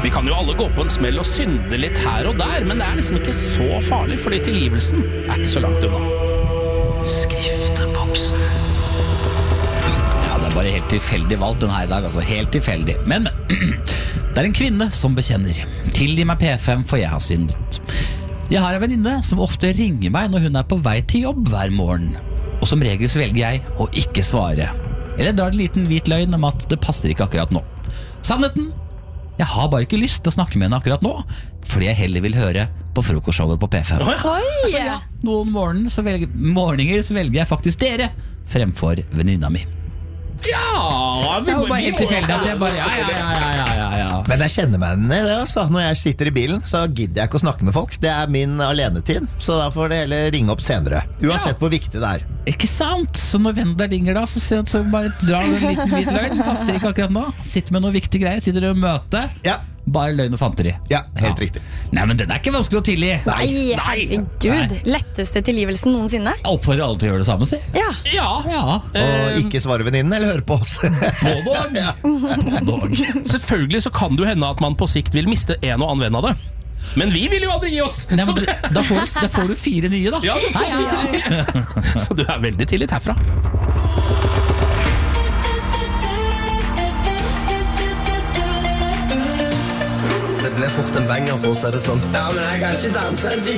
Vi kan jo alle gå på en smell og synde litt her og der, men det liksom ikke så farlig, fordi tilgivelsen ikke så langt unna. Skrifteboksen. Ja, det bare helt tilfeldig valgt den her i dag, altså helt tilfeldig. Men, det en kvinne som bekjenner. Tilgi meg P5, for jeg har syndet. Jeg har en venninne som ofte ringer meg når hun på vei til jobb hver morgen. Og som regel så velger jeg å ikke svare. Eller drar en liten hvit løgn om at det passer ikke akkurat nå. Sannheten? Jeg har bare ikke lyst til å snakke med henne akkurat nå, fordi jeg heller vil høre på frokostshowet på P5. Så ja, noen morgener så velger jeg faktisk dere fremfor venninna mi. Ja, det var bare helt tilfeldig at jeg bare ja. Men jeg kjenner meg igjen i det altså. Når jeg sitter i bilen, så gidder jeg ikke å snakke med folk. Det min alenetid, så da får det heller ringe opp senere. Uansett hvor viktig det Ikke sant? Så når vennen der ringer da, så bare drar du en liten hvit løgn. Passer ikke akkurat nå. Sitter med noen viktige greier, sitter du i møte. Ja. Bare løgn og fanteri. Ja, helt riktig. Nei, men den ikke vanskelig å tilgi. Nei, herregud. Letteste tilgivelsen noensinne. Jeg oppfordrer alle til å gjøre det samme, si. Ja. Og ikke svare venninnen, eller høre på oss. Både. Selvfølgelig så kan det jo hende at man på sikt vil miste en og annen venn av det. Men vi vil jo aldri gi oss. Nei, da får du 4 nye da. Ja, du får 4. Så du veldig tillit herfra. Det ble fort en banger, for å si det sånn. Ja, men jeg kan ikke danse en